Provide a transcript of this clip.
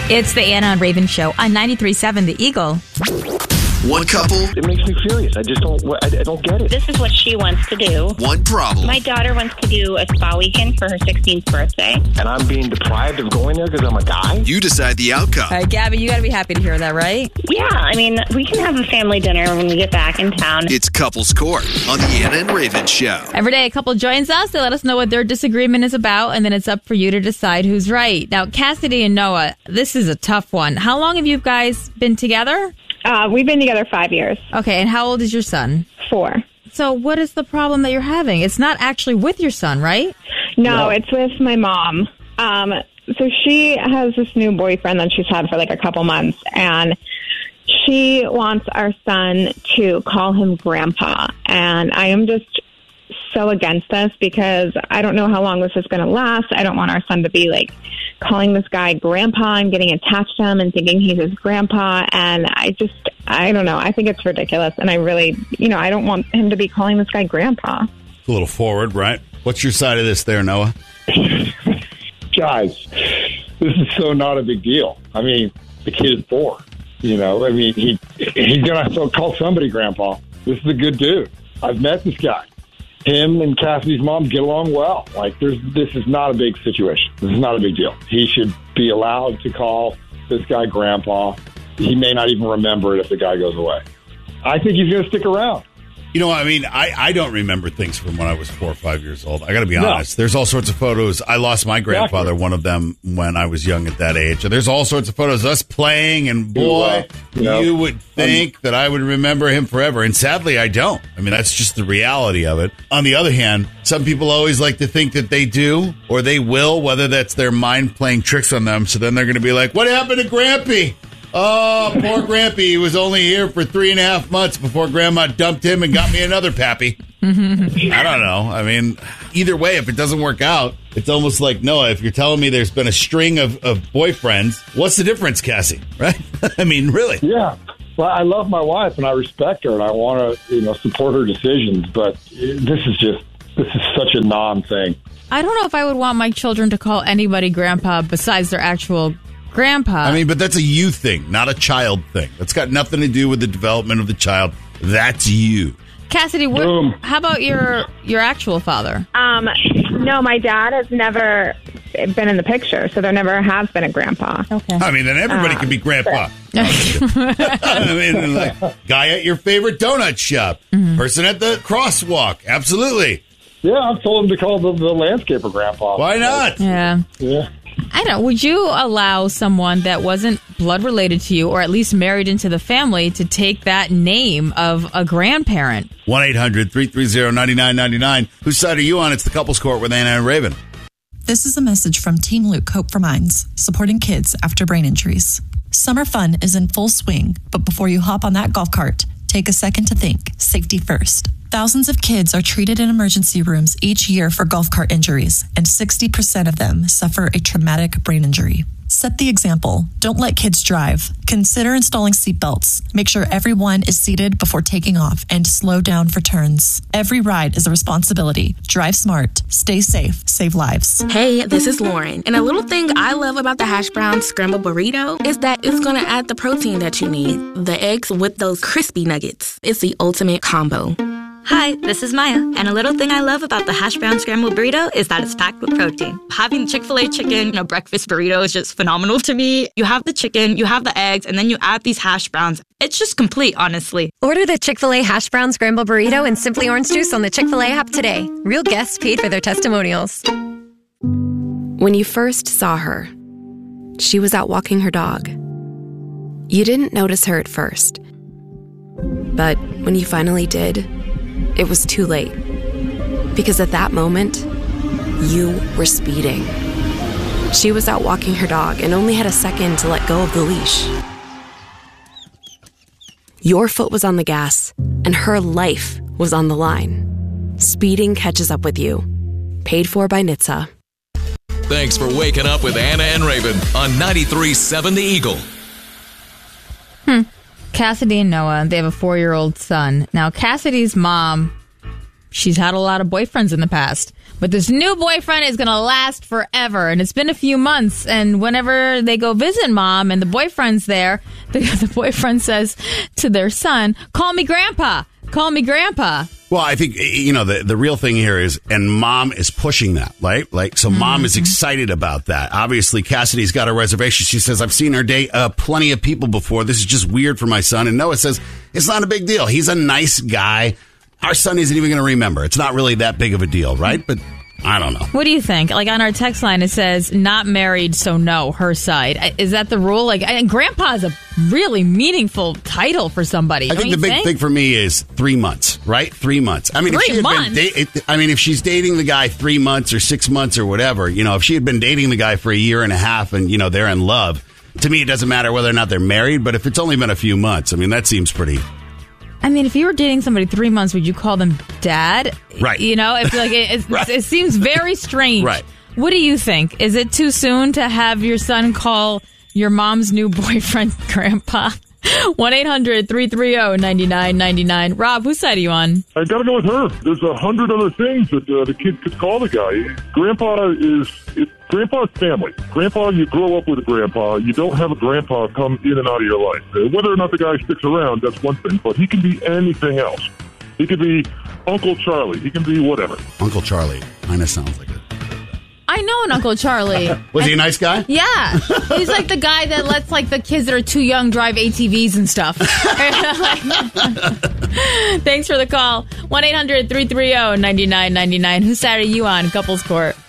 It's the Anna and Raven Show on 93.7 The Eagle. One couple. It makes me furious. I don't get it. This is what she wants to do. One problem. My daughter wants to do a spa weekend for her 16th birthday. And I'm being deprived of going there because I'm a guy? You decide the outcome. All right, Gabby, you got to be happy to hear that, right? Yeah, I mean, we can have a family dinner when we get back in town. It's Couples Court on the Anna and Raven Show. Every day a couple joins us. They let us know what their disagreement is about, and then it's up for you to decide who's right. Now, Cassidy and Noah, this is a tough one. How long have you guys been together? We've been together 5 years. Okay, and how old is your son? 4. So what is the problem that you're having? It's not actually with your son, right? No, it's with my mom. So she has this new boyfriend that she's had for like a couple months, and she wants our son to call him Grandpa. And I am just so against this because I don't know how long this is going to last. I don't want our son to be like calling this guy Grandpa and getting attached to him and thinking he's his grandpa. And I don't know. I think it's ridiculous. And I really, I don't want him to be calling this guy Grandpa. It's a little forward, right? What's your side of this there, Noah? Guys, this is so not a big deal. I mean, the kid is 4. He's going to call somebody Grandpa. This is a good dude. I've met this guy. Him and Cassidy's mom get along well. This is not a big situation. This is not a big deal. He should be allowed to call this guy Grandpa. He may not even remember it if the guy goes away. I think he's going to stick around. I don't remember things from when I was 4 or 5 years old. I got to be honest. There's all sorts of photos. I lost my grandfather, one of them, when I was young at that age. And there's all sorts of photos of us playing, and boy, you would think that I would remember him forever. And sadly, I don't. I mean, that's just the reality of it. On the other hand, some people always like to think that they do, or they will, whether that's their mind playing tricks on them. So then they're going to be like, what happened to Grampy? Oh, poor Grampy. He was only here for 3.5 months before Grandma dumped him and got me another pappy. I don't know. I mean, either way, if it doesn't work out, it's almost like, Noah, if you're telling me there's been a string of boyfriends, what's the difference, Cassie? Right? I mean, really? Yeah. Well, I love my wife and I respect her and I want to, support her decisions. But this is such a non-thing. I don't know if I would want my children to call anybody Grandpa besides their actual Grandpa. I mean, but that's a you thing, not a child thing. That's got nothing to do with the development of the child. That's you. Cassidy, how about your actual father? No, my dad has never been in the picture, so there never has been a grandpa. Okay. I mean, then everybody can be Grandpa. I mean, like, guy at your favorite donut shop, person at the crosswalk, absolutely. Yeah, I've told him to call the landscaper Grandpa. Why not? Yeah. I don't. Would you allow someone that wasn't blood related to you, or at least married into the family, to take that name of a grandparent? 1-800-330-9999. Whose side are you on? It's the Couples Court with Anna and Raven. This is a message from Team Luke Hope for Minds, supporting kids after brain injuries. Summer fun is in full swing, but before you hop on that golf cart, take a second to think. Safety first. Thousands of kids are treated in emergency rooms each year for golf cart injuries, and 60% of them suffer a traumatic brain injury. Set the example. Don't let kids drive. Consider installing seatbelts. Make sure everyone is seated before taking off, and slow down for turns. Every ride is a responsibility. Drive smart. Stay safe. Save lives. Hey, this is Lauren. And a little thing I love about the hash brown scrambled burrito is that it's going to add the protein that you need. The eggs with those crispy nuggets. It's the ultimate combo. Hi, this is Maya, and a little thing I love about the hash brown scrambled burrito is that it's packed with protein. Having Chick-fil-A chicken in a breakfast burrito is just phenomenal to me. You have the chicken, you have the eggs, and then you add these hash browns. It's just complete, honestly. Order the Chick-fil-A hash brown scrambled burrito and Simply Orange Juice on the Chick-fil-A app today. Real guests paid for their testimonials. When you first saw her, she was out walking her dog. You didn't notice her at first, but when you finally did, it was too late, because at that moment, you were speeding. She was out walking her dog and only had a second to let go of the leash. Your foot was on the gas, and her life was on the line. Speeding catches up with you. Paid for by NHTSA. Thanks for waking up with Anna and Raven on 93.7 The Eagle. Cassidy and Noah, they have a 4-year-old son. Now, Cassidy's mom she's had a lot of boyfriends in the past. But this new boyfriend is going to last forever. And it's been a few months. And whenever they go visit mom and the boyfriend's there, the boyfriend says to their son, call me grandpa. Call me grandpa. Well, I think, the real thing here is, and mom is pushing that, right? Like, so mom is excited about that. Obviously, Cassidy's got a reservation. She says, I've seen her date plenty of people before. This is just weird for my son. And Noah says, it's not a big deal. He's a nice guy. Our son isn't even going to remember. It's not really that big of a deal, right? But I don't know. What do you think? Like on our text line, it says not married, so no, her side. Is that the rule? Like, and grandpa is a really meaningful title for somebody. I think the big thing for me is 3 months, right? 3 months. I mean, if she's dating the guy 3 months or 6 months or whatever, if she had been dating the guy for a year and a half and, they're in love, to me, it doesn't matter whether or not they're married. But if it's only been a few months, I mean, that seems pretty... I mean, if you were dating somebody 3 months, would you call them dad? Right. I feel like it seems very strange. Right. What do you think? Is it too soon to have your son call your mom's new boyfriend grandpa? 1-800-330-9999. Rob, whose side are you on? I got to go with her. There's 100 other things that the kid could call the guy. Grandpa's family. Grandpa, you grow up with a grandpa. You don't have a grandpa come in and out of your life. Whether or not the guy sticks around, that's one thing. But he can be anything else. He could be Uncle Charlie. He can be whatever. Uncle Charlie kind of sounds like it. I know an Uncle Charlie. Was he a nice guy? Yeah. He's like the guy that lets the kids that are too young drive ATVs and stuff. Thanks for the call. 1-800-330-9999. Whose side are you on? Couples Court.